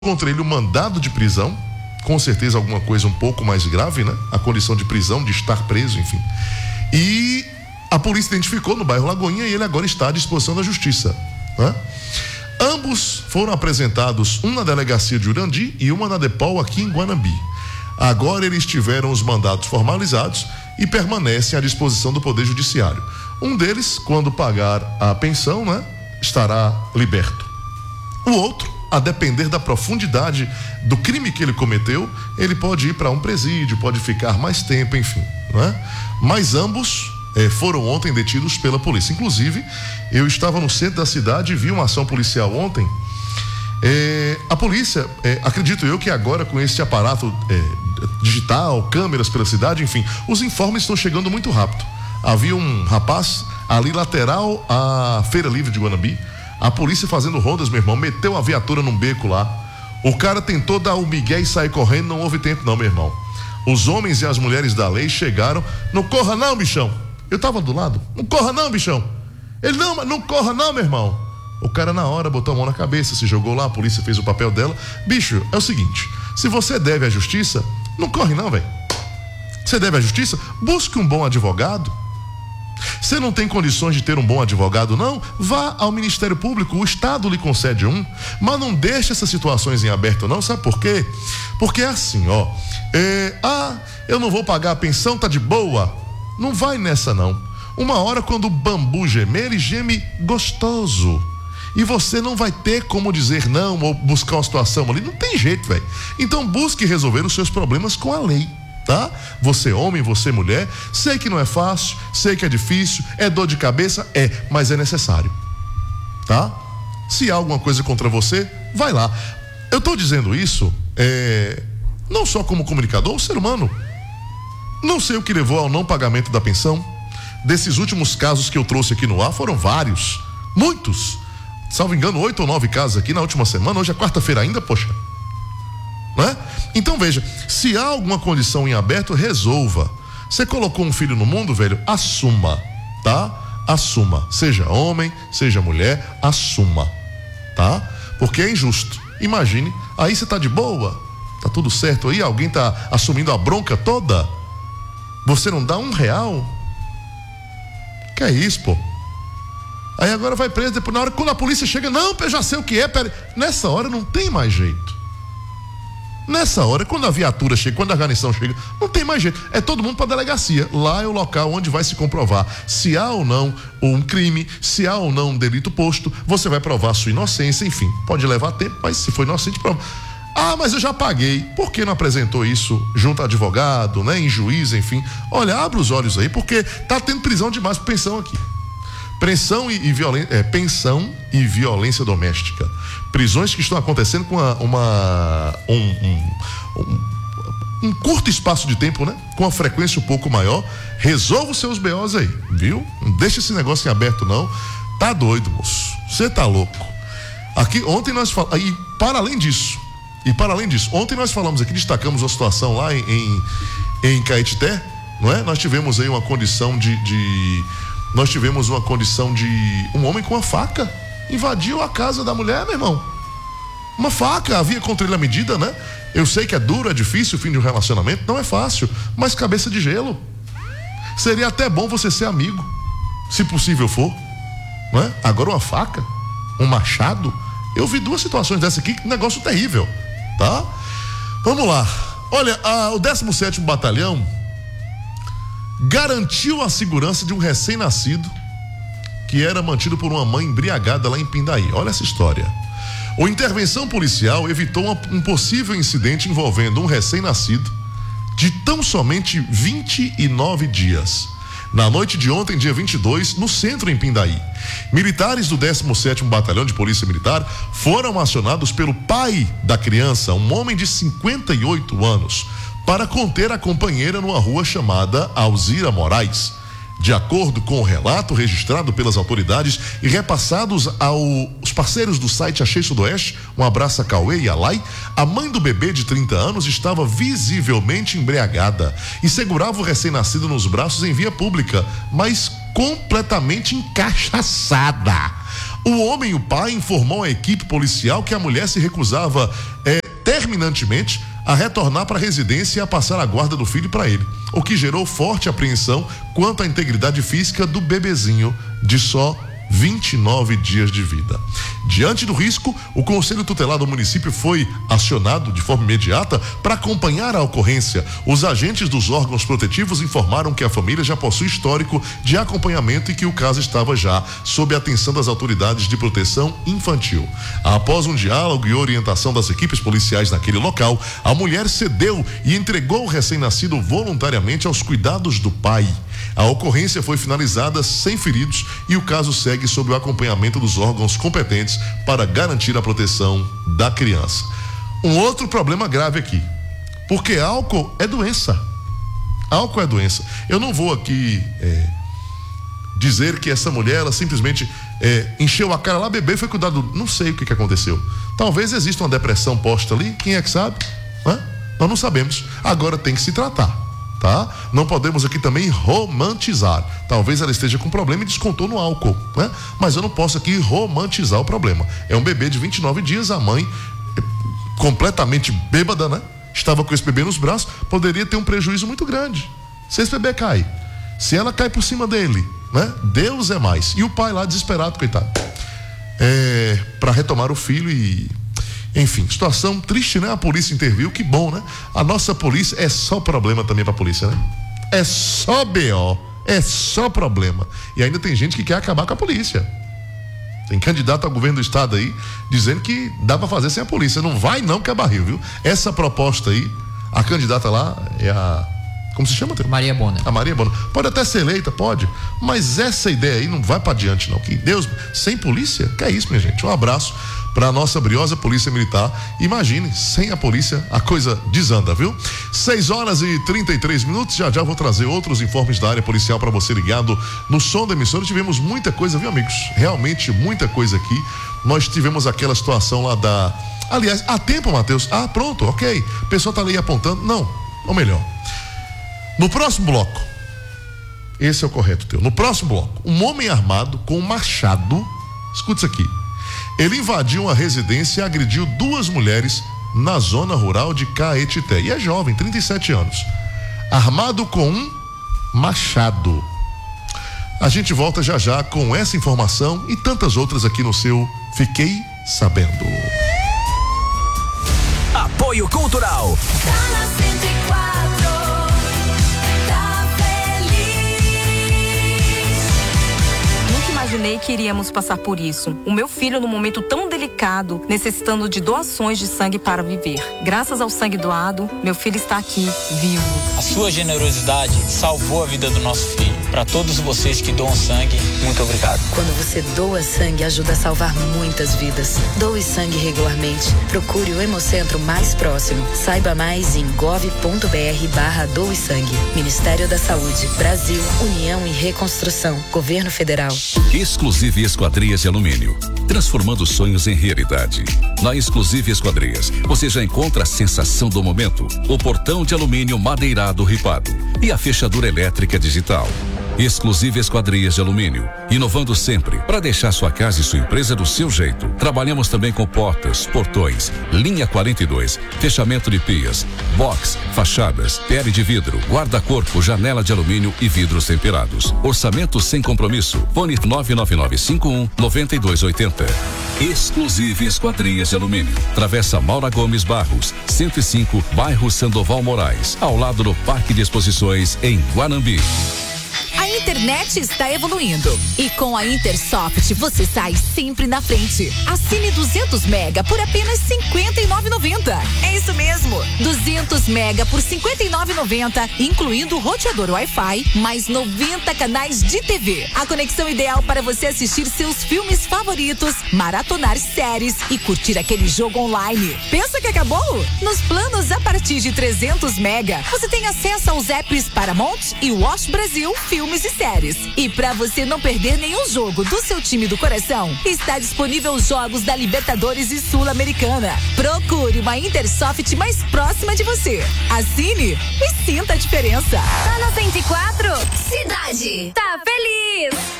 contra ele um mandado de prisão, com certeza alguma coisa um pouco mais grave, né? A condição de prisão, de estar preso, enfim. E a polícia identificou no bairro Lagoinha e ele agora está à disposição da justiça, né? Ambos foram apresentados, um na delegacia de Urandi e uma na Depol aqui em Guanambi. Agora eles tiveram os mandados formalizados e permanecem à disposição do Poder Judiciário. Um deles, quando pagar a pensão, né, estará liberto. O outro, a depender da profundidade do crime que ele cometeu, ele pode ir para um presídio, pode ficar mais tempo, enfim, né? Mas ambos foram ontem detidos pela polícia. Inclusive, eu estava no centro da cidade e vi uma ação policial ontem. A polícia, acredito eu que agora com esse aparato digital, câmeras pela cidade, enfim, os informes estão chegando muito rápido. Havia um rapaz ali lateral à Feira Livre de Guanambi, a polícia fazendo rondas, meu irmão, meteu a viatura num beco lá. O cara tentou dar o migué e sair correndo, não houve tempo não, meu irmão. Os homens e as mulheres da lei chegaram, não corra não, bichão. Eu tava do lado, não corra não, bichão. Ele, não corra não, meu irmão. O cara na hora botou a mão na cabeça, se jogou lá, a polícia fez o papel dela. Bicho, é o seguinte, se você deve à justiça, não corre não, velho. Você deve à justiça, busque um bom advogado. Você não tem condições de ter um bom advogado, não? Vá ao Ministério Público, o Estado lhe concede um, mas não deixe essas situações em aberto, não, sabe por quê? Porque é assim, ó, eu não vou pagar a pensão, tá de boa. Não vai nessa, não. Uma hora, quando o bambu gemer, ele geme gostoso. E você não vai ter como dizer não ou buscar uma situação ali, não tem jeito, velho. Então busque resolver os seus problemas com a lei. Tá? Você homem, você mulher, sei que não é fácil, sei que é difícil, é dor de cabeça, mas é necessário, tá? Se há alguma coisa contra você, vai lá. Eu tô dizendo isso, não só como comunicador, ser humano. Não sei o que levou ao não pagamento da pensão. Desses últimos casos que eu trouxe aqui no ar, foram vários, muitos. Salvo engano, 8 ou 9 casos aqui na última semana, hoje é quarta-feira ainda, poxa. Né? Então veja, se há alguma condição em aberto, resolva. Você colocou um filho no mundo, velho, assuma, tá? Assuma, seja homem, seja mulher, assuma, tá? Porque é injusto. Imagine, aí você tá de boa, tá tudo certo aí, alguém tá assumindo a bronca toda, você não dá R$1. Que é isso, pô? Aí agora vai preso, depois na hora, quando a polícia chega, não, eu já sei o que é, pera. Nessa hora não tem mais jeito. Nessa hora, quando a viatura chega, quando a guarnição chega, não tem mais jeito. É todo mundo para a delegacia. Lá é o local onde vai se comprovar se há ou não um crime, se há ou não um delito posto. Você vai provar a sua inocência, enfim. Pode levar tempo, mas se for inocente, prova. Ah, mas eu já paguei. Por que não apresentou isso junto ao advogado, né? Em juiz, enfim. Olha, abra os olhos aí, porque tá tendo prisão demais por pensão aqui. Pensão e violência doméstica. Prisões que estão acontecendo com um curto espaço de tempo, né? Com a frequência um pouco maior. Resolva os seus BOs aí, viu? Não deixa esse negócio em aberto, não. Tá doido, moço. Você tá louco. Aqui, ontem nós falamos, e para além disso, ontem nós falamos aqui, destacamos uma situação lá em Caetité, não é? Nós tivemos aí uma condição de um homem com uma faca invadiu a casa da mulher, meu irmão. Uma faca, havia contra ele a medida, né? Eu sei que é duro, é difícil o fim de um relacionamento, não é fácil, mas cabeça de gelo. Seria até bom você ser amigo, se possível for, não é? Agora uma faca, um machado, eu vi 2 situações dessa aqui, que negócio terrível, tá? Vamos lá. Olha, o 17º Batalhão garantiu a segurança de um recém-nascido que era mantido por uma mãe embriagada lá em Pindaí. Olha essa história. A intervenção policial evitou um possível incidente envolvendo um recém-nascido de tão somente 29 dias. Na noite de ontem, dia 22, no centro em Pindaí, militares do 17º Batalhão de Polícia Militar foram acionados pelo pai da criança, um homem de 58 anos, para conter a companheira numa rua chamada Alzira Moraes. De acordo com o relato registrado pelas autoridades e repassados aos parceiros do site Achei Sudoeste, um abraço a Cauê e a Lai, a mãe do bebê de 30 anos estava visivelmente embriagada e segurava o recém-nascido nos braços em via pública, mas completamente encachaçada. O homem, o pai, informou à equipe policial que a mulher se recusava terminantemente a retornar para a residência e a passar a guarda do filho para ele, o que gerou forte apreensão quanto à integridade física do bebezinho de só 29 dias de vida. Diante do risco, o Conselho Tutelar do município foi acionado de forma imediata para acompanhar a ocorrência. Os agentes dos órgãos protetivos informaram que a família já possui histórico de acompanhamento e que o caso estava já sob a atenção das autoridades de proteção infantil. Após um diálogo e orientação das equipes policiais naquele local, a mulher cedeu e entregou o recém-nascido voluntariamente aos cuidados do pai. A ocorrência foi finalizada sem feridos e o caso segue sob o acompanhamento dos órgãos competentes para garantir a proteção da criança. Um outro problema grave aqui, porque álcool é doença. Álcool é doença. Eu não vou aqui dizer que essa mulher, ela simplesmente encheu a cara lá, bebeu e foi cuidado. Não sei o que aconteceu. Talvez exista uma depressão posta ali, quem é que sabe? Nós não sabemos. Agora tem que se tratar. Tá? Não podemos aqui também romantizar. Talvez ela esteja com problema e descontou no álcool, né? Mas eu não posso aqui romantizar o problema. É um bebê de 29 dias, a mãe completamente bêbada, né? Estava com esse bebê nos braços, poderia ter um prejuízo muito grande. Se esse bebê cai, se ela cai por cima dele, né? Deus é mais. E o pai lá desesperado, coitado. Para retomar o filho e... Enfim, situação triste, né? A polícia interviu, que bom, né? A nossa polícia é só problema também pra polícia, né? É só BO, é só problema. E ainda tem gente que quer acabar com a polícia. Tem candidato ao governo do estado aí, dizendo que dá pra fazer sem a polícia. Não vai não, que é barril, viu? Essa proposta aí, a candidata lá é a... Como se chama? Maria Bonner. A Maria Bonner. Pode até ser eleita, pode, mas essa ideia aí não vai pra diante não. Que Deus, sem polícia? Que é isso, minha gente? Um abraço para a nossa briosa Polícia Militar. Imagine, sem a polícia a coisa desanda, viu? 6h33. Já vou trazer outros informes da área policial para você ligado no som da emissora. Tivemos muita coisa, viu, amigos? Realmente muita coisa aqui. Nós tivemos aquela situação lá da... Aliás, há tempo, Matheus? Pronto, ok. O pessoal tá ali apontando. Não, ou melhor, no próximo bloco, esse é o correto teu. No próximo bloco, um homem armado com um machado, escuta isso aqui. Ele invadiu uma residência e agrediu 2 mulheres na zona rural de Caetité. E é jovem, 37 anos. Armado com um machado. A gente volta já com essa informação e tantas outras aqui no seu Fiquei Sabendo. Apoio Cultural. Imaginei que iríamos passar por isso. O meu filho, num momento tão delicado, necessitando de doações de sangue para viver. Graças ao sangue doado, meu filho está aqui, vivo. A sua generosidade salvou a vida do nosso filho. Para todos vocês que doam sangue, muito obrigado. Quando você doa sangue, ajuda a salvar muitas vidas. Doe sangue regularmente. Procure o Hemocentro mais próximo. Saiba mais em gov.br/doe sangue. Ministério da Saúde, Brasil, União e Reconstrução, Governo Federal. Exclusive Esquadrias de Alumínio, transformando sonhos em realidade. Na Exclusive Esquadrias, você já encontra a sensação do momento, o portão de alumínio madeirado ripado e a fechadura elétrica digital. Exclusive Esquadrias de Alumínio, inovando sempre para deixar sua casa e sua empresa do seu jeito. Trabalhamos também com portas, portões, linha 42, fechamento de pias, box, fachadas, pele de vidro, guarda-corpo, janela de alumínio e vidros temperados. Orçamento sem compromisso. Fone 99551-9280. Exclusive Esquadrias de Alumínio. Travessa Maura Gomes Barros, 105, bairro Sandoval Moraes, ao lado do Parque de Exposições em Guanambi. A internet está evoluindo e com a Intersoft você sai sempre na frente. Assine 200 mega por apenas R$ 59,90. É isso mesmo, 200 mega por R$ 59,90, incluindo roteador Wi-Fi, mais 90 canais de TV. A conexão ideal para você assistir seus filmes favoritos, maratonar séries e curtir aquele jogo online. Pensa que acabou? Nos planos a partir de 300 mega, você tem acesso aos apps Paramount e Watch Brasil, filmes e séries. E para você não perder nenhum jogo do seu time do coração, está disponível os jogos da Libertadores e Sul-Americana. Procure uma Intersoft mais próxima de você. Assine e sinta a diferença. Tá na 104? Cidade. Tá feliz.